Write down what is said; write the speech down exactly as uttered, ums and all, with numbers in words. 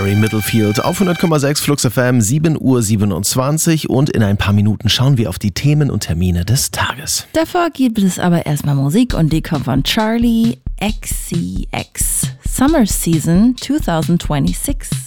Gary Middlefield auf hundert Komma sechs Flux F M, sieben Uhr siebenundzwanzig, und in ein paar Minuten schauen wir auf die Themen und Termine des Tages. Davor gibt es aber erstmal Musik und die kommt von Charlie X C X. Summer Season zwanzig sechsundzwanzig.